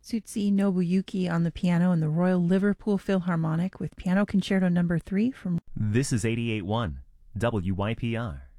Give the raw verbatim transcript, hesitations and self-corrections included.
Tsutsi Nobuyuki on the piano and the Royal Liverpool Philharmonic with Piano Concerto Number three from This is eighty-eight point one W Y P R.